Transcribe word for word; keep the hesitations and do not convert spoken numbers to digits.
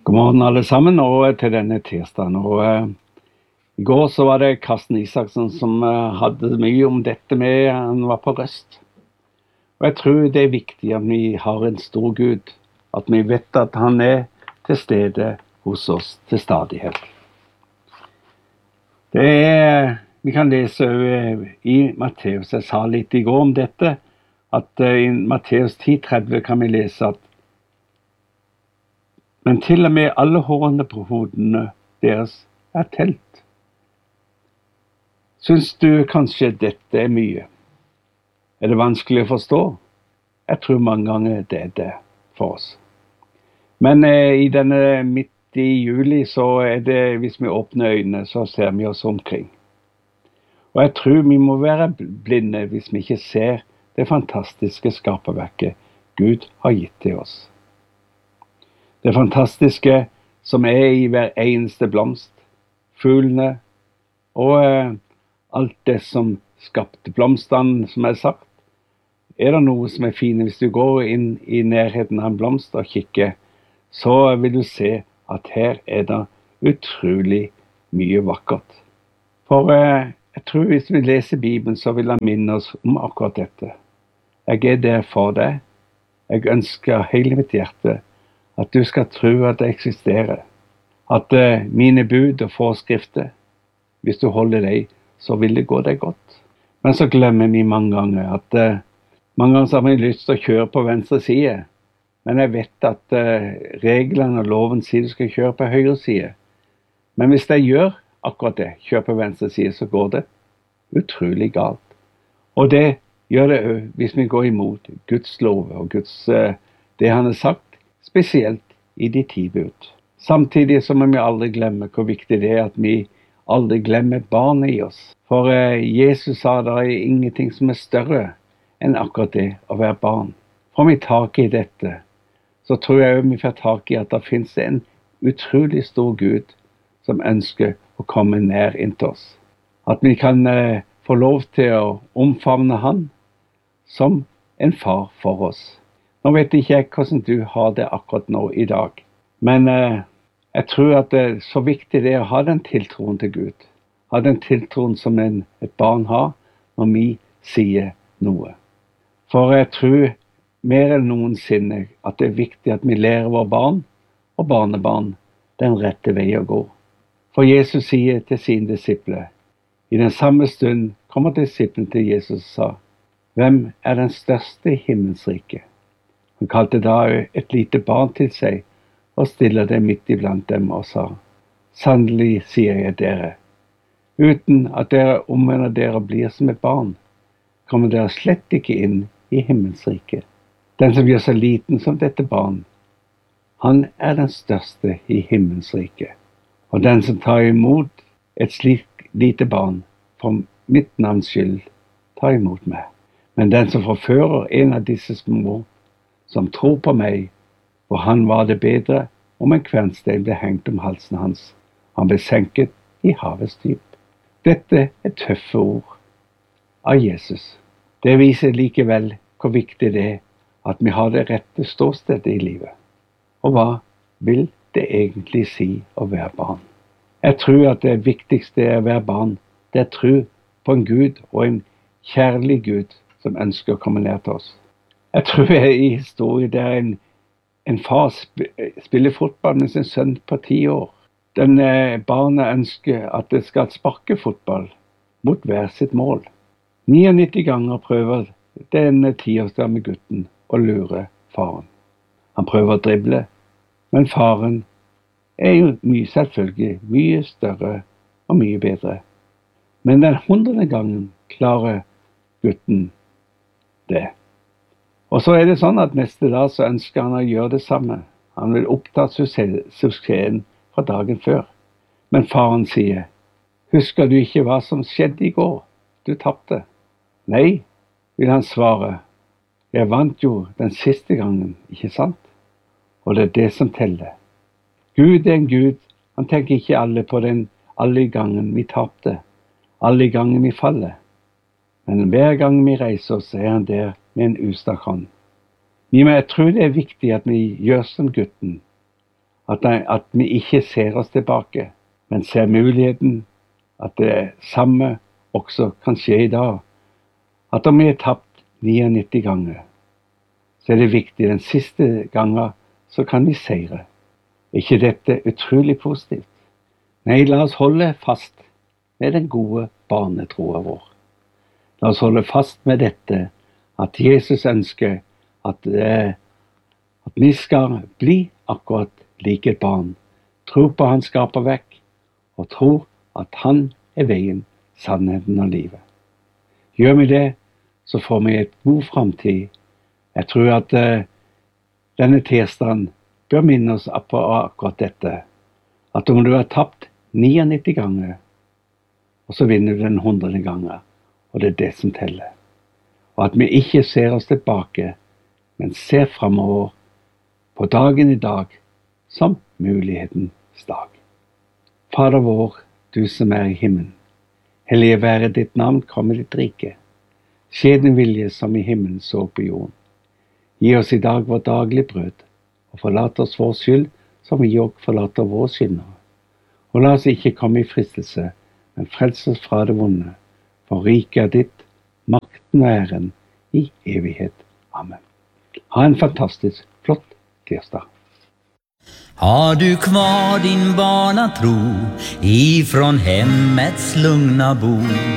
God morgen alle sammen, og til denne tirsdagen. Og eh, I går så var det Karsten Isaksen som eh, hadde mye om dette med, han var på røst. Og jeg tror det er viktig at vi har en stor Gud, at vi vet at han er til stede hos oss til stadighet. Det er, vi kan lese i Matteus, jeg sa litt i går om dette, at eh, i Matteus ti tretti kan vi lese at men til og med alle hårene på hodene deres er telt. Syns du kanskje dette er mye? Er det vanskelig å forstå? Jeg tror mange ganger det er det for oss. Men eh, i denne midt i juli, så er det, hvis vi åpner øynene, så ser vi oss omkring. Og jeg tror vi må være blinde hvis vi ikke ser det fantastiske skaperverket Gud har gitt til oss. Det fantastiske som er i hver eneste blomst, fuglene og eh, alt det som skapte blomstene, som er sagt. Er det noe som er fint? Hvis du går inn i nærheten av en blomst og kikker, så vil du se at her er det utrolig mye vakkert. For eh, jeg tror hvis vi leser Bibelen, så vil han minne oss om akkurat dette. Jeg er der for deg. Jeg ønsker hele mitt hjerte at du skal tro at det eksisterer, at uh, mine bud og forskrifter, hvis du holder deg, så vil det gå deg godt. Men så glemmer vi mange ganger at uh, mange ganger har vi lyst til å kjøre på venstre side, men jeg vet at uh, reglene og loven sier du skal kjøre på høyre side. Men hvis jeg gjør akkurat det, kjøre på venstre side, så går det utrolig galt. Og det gjør det uh, hvis vi går imot Guds lov og Guds, uh, det han har sagt, spesielt i de ti bud. Samtidig så må vi aldri glemme hvor viktig det er at vi aldri glemmer barnet i oss. For eh, Jesus sa det er ingenting som er større enn akkurat det å være barn. Får vi tak i dette, så tror jeg vi får tak i at det finnes en utrolig stor Gud som ønsker å komme nær inn til oss. At vi kan eh, få lov til å omfavne han som en far for oss. Nå vet ikke jeg hvordan du har det akkurat nå i dag, men eh, jeg tror at det er så viktig det å ha den tiltroen til Gud. Ha den tiltroen som en, et barn har når vi sier noe. For jeg tror mer enn noensinne at det er viktig at vi lærer våre barn og barnebarn den rette vei å gå. For Jesus sier til sine disipler, i den samme stund kommer disiplene til Jesus og sa, hvem er den største i himmelsriket? Han kalte da et lite barn til seg og stille det midt iblant dem og sa, sannelig sier jeg dere, uten at dere omvender dere og blir som et barn, kommer dere slett ikke inn i himmelsriket. Den som gjør så liten som dette barn, han er den største i himmelsriket. Og den som tar imot et slikt lite barn, for mitt navns skyld, tar imot meg. Men den som forfører en av disse små, som tror på meg, for han var det bedre om en kvernstein ble hengt om halsen hans. Han ble senket i havets dyp. Dette er tøffe ord av Jesus. Det viser likevel hvor viktig det er at vi har det rette ståstedet i livet. Og hva vil det egentlig si å være barn? Jeg tror at det viktigste er å være barn. Det er tro på en Gud og en kjærlig Gud som ønsker å komme ned til oss. Jeg tror jeg er i historie der en, en far spiller fotball med sin sønn på ti år. Den eh, barnet ønsker at det skal sparke fotball mot hver sitt mål. nittini ganger prøver denne tiårsgamle gutten å lure faren. Han prøver å drible, men faren er jo mye, selvfølgelig mye større og mye bedre. Men den hundrede gangen klarer gutten det. Og så er det sånn at neste dag så ønsker han å gjøre det samme. Han vil oppta suksessen fra dagen før. Men faren sier, husker du ikke hva som skjedde i går? Du tappte. Nei, vil han svare. Jeg vant jo den siste gangen, ikke sant? Og det er det som teller. Gud er en Gud. Han tenker ikke alle på den alle gangen vi tappte. Alle gangen vi faller. Men hver gang vi reiser oss, er han der med en utstrakt hånd. Men jeg tror det er viktig at vi gjør som gutten. At, at vi ikke ser oss tilbake, men ser muligheten at det samme også kan skje i dag. At om vi er tapt niognitti ganger, så er det viktig den siste gangen så kan vi seire. Er ikke dette utrolig positivt? Nei, la oss holde fast med den gode barnetroen vår. La oss holde fast med dette, at Jesus ønsker at, eh, at vi skal bli akkurat like et barn. Tro på han skaper vekk, og tro at han er veien, sannheten og livet. Gjør vi det, så får vi et god fremtid. Jeg tror at eh, denne tirsdagen bør minne oss på akkurat dette. At om du har tapt niognitti ganger, og så vinner du den hundrede ganger, og det er det som teller. Og at vi ikke ser oss tilbake, men ser fremover på dagen i dag som mulighetens dag. Fader vår, du som er i himmelen, hellige være ditt navn, kom i ditt rike. Skje din vilje som i himmelen så på jorden. Gi oss i dag vårt daglige brød, og forlat oss vår skyld, som vi også forlater våre syndere. Og la oss ikke komme i fristelse, men frels oss fra det vonde. For riket er ditt, makten og æren i evighet. Amen. Ha en fantastisk flott tirsdag. Har du kvar din barnatro ifrån hemmets lugna bo?